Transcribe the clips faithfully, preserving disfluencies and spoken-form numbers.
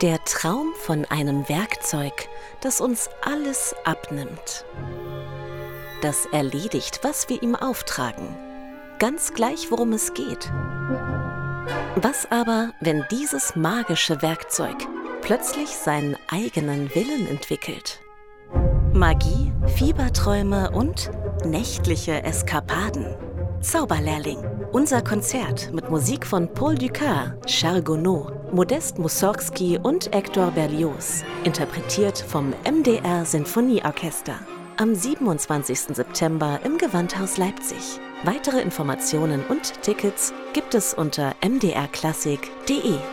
Der Traum von einem Werkzeug, das uns alles abnimmt. Das erledigt, was wir ihm auftragen. Ganz gleich, worum es geht. Was aber, wenn dieses magische Werkzeug plötzlich seinen eigenen Willen entwickelt? Magie, Fieberträume und nächtliche Eskapaden. Zauberlehrling. Unser Konzert mit Musik von Paul Dukas, Charles Gounod, Modest Mussorgsky und Hector Berlioz. Interpretiert vom M D R Sinfonieorchester. Am siebenundzwanzigsten September im Gewandhaus Leipzig. Weitere Informationen und Tickets gibt es unter m d r klassik punkt d e.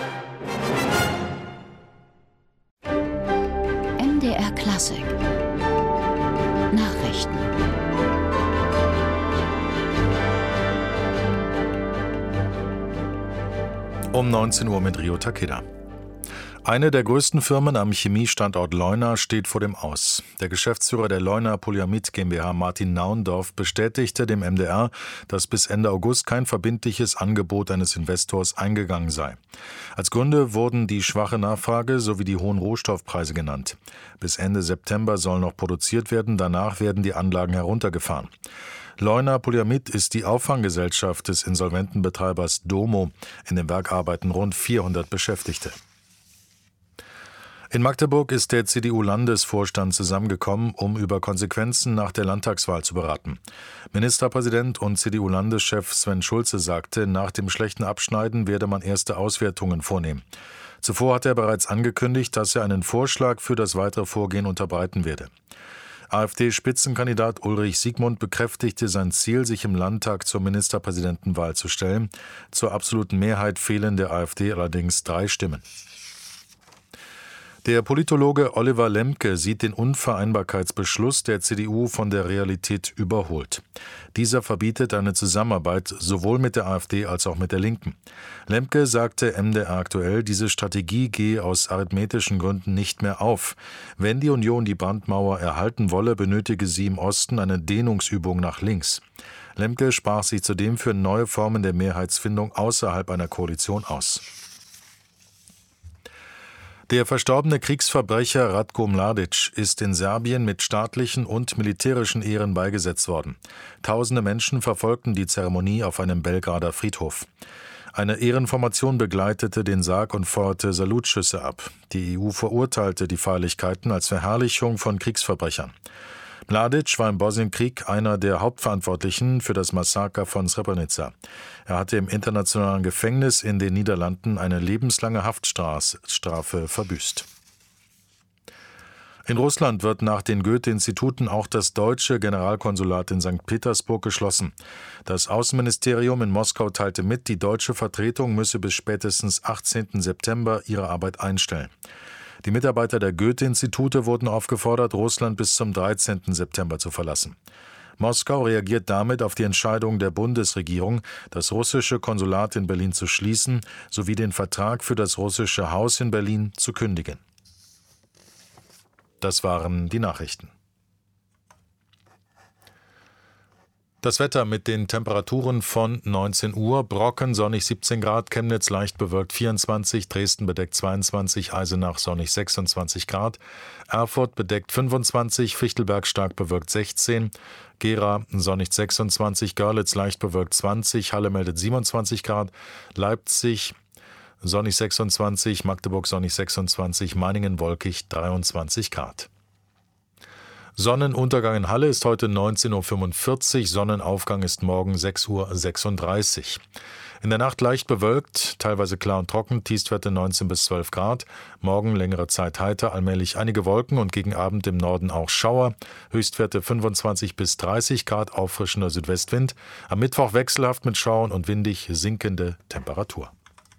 M D R Klassik Nachrichten. Um neunzehn Uhr mit Rio Takeda. Eine der größten Firmen am Chemiestandort Leuna steht vor dem Aus. Der Geschäftsführer der Leuna Polyamid GmbH, Martin Naundorf, bestätigte dem M D R, dass bis Ende August kein verbindliches Angebot eines Investors eingegangen sei. Als Gründe wurden die schwache Nachfrage sowie die hohen Rohstoffpreise genannt. Bis Ende September soll noch produziert werden, danach werden die Anlagen heruntergefahren. Leuna Polyamid ist die Auffanggesellschaft des insolventen Betreibers Domo. In dem Werk arbeiten rund vierhundert Beschäftigte. In Magdeburg ist der C D U-Landesvorstand zusammengekommen, um über Konsequenzen nach der Landtagswahl zu beraten. Ministerpräsident und C D U-Landeschef Sven Schulze sagte, nach dem schlechten Abschneiden werde man erste Auswertungen vornehmen. Zuvor hat er bereits angekündigt, dass er einen Vorschlag für das weitere Vorgehen unterbreiten werde. AfD-Spitzenkandidat Ulrich Siegmund bekräftigte sein Ziel, sich im Landtag zur Ministerpräsidentenwahl zu stellen. Zur absoluten Mehrheit fehlen der AfD allerdings drei Stimmen. Der Politologe Oliver Lemke sieht den Unvereinbarkeitsbeschluss der C D U von der Realität überholt. Dieser verbietet eine Zusammenarbeit sowohl mit der AfD als auch mit der Linken. Lemke sagte M D R aktuell, diese Strategie gehe aus arithmetischen Gründen nicht mehr auf. Wenn die Union die Brandmauer erhalten wolle, benötige sie im Osten eine Dehnungsübung nach links. Lemke sprach sich zudem für neue Formen der Mehrheitsfindung außerhalb einer Koalition aus. Der verstorbene Kriegsverbrecher Ratko Mladic ist in Serbien mit staatlichen und militärischen Ehren beigesetzt worden. Tausende Menschen verfolgten die Zeremonie auf einem Belgrader Friedhof. Eine Ehrenformation begleitete den Sarg und feuerte Salutschüsse ab. Die E U verurteilte die Feierlichkeiten als Verherrlichung von Kriegsverbrechern. Mladic war im Bosnienkrieg einer der Hauptverantwortlichen für das Massaker von Srebrenica. Er hatte im internationalen Gefängnis in den Niederlanden eine lebenslange Haftstrafe verbüßt. In Russland wird nach den Goethe-Instituten auch das deutsche Generalkonsulat in Sankt Petersburg geschlossen. Das Außenministerium in Moskau teilte mit, die deutsche Vertretung müsse bis spätestens achtzehnten September ihre Arbeit einstellen. Die Mitarbeiter der Goethe-Institute wurden aufgefordert, Russland bis zum dreizehnten September zu verlassen. Moskau reagiert damit auf die Entscheidung der Bundesregierung, das russische Konsulat in Berlin zu schließen, sowie den Vertrag für das russische Haus in Berlin zu kündigen. Das waren die Nachrichten. Das Wetter mit den Temperaturen von neunzehn Uhr, Brocken sonnig siebzehn Grad, Chemnitz leicht bewölkt vierundzwanzig, Dresden bedeckt zweiundzwanzig, Eisenach sonnig sechsundzwanzig Grad, Erfurt bedeckt fünfundzwanzig, Fichtelberg stark bewölkt sechzehn, Gera sonnig sechsundzwanzig, Görlitz leicht bewölkt zwanzig, Halle meldet siebenundzwanzig Grad, Leipzig sonnig sechsundzwanzig, Magdeburg sonnig sechsundzwanzig, Meiningen wolkig dreiundzwanzig Grad. Sonnenuntergang in Halle ist heute neunzehn Uhr fünfundvierzig, Sonnenaufgang ist morgen sechs Uhr sechsunddreißig. In der Nacht leicht bewölkt, teilweise klar und trocken, Tiefstwerte neunzehn bis zwölf Grad. Morgen längere Zeit heiter, allmählich einige Wolken und gegen Abend im Norden auch Schauer. Höchstwerte fünfundzwanzig bis dreißig Grad, auffrischender Südwestwind. Am Mittwoch wechselhaft mit Schauern und windig sinkende Temperatur.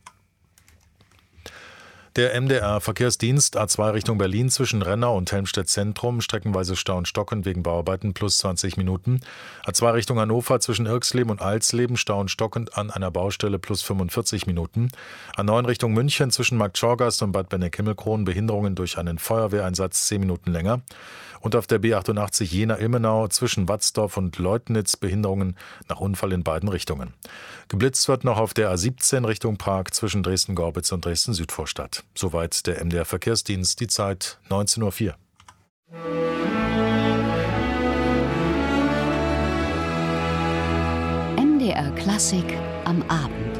Der M D R-Verkehrsdienst A zwei Richtung Berlin zwischen Rennau und Helmstedt Zentrum, streckenweise Stau und Stocken wegen Bauarbeiten plus zwanzig Minuten. A zwei Richtung Hannover zwischen Irxleben und Alsleben, Stau und Stockend an einer Baustelle plus fünfundvierzig Minuten. A neun Richtung München zwischen Marktschorgast und Bad Benneck-Himmelkron, Behinderungen durch einen Feuerwehreinsatz zehn Minuten länger. Und auf der B achtundachtzig Jena-Ilmenau zwischen Watzdorf und Leutnitz, Behinderungen nach Unfall in beiden Richtungen. Geblitzt wird noch auf der A siebzehn Richtung Prag zwischen Dresden-Gorbitz und Dresden-Südvorstadt. ist. Soweit der M D R Verkehrsdienst, die Zeit neunzehn Uhr vier. M D R Klassik am Abend.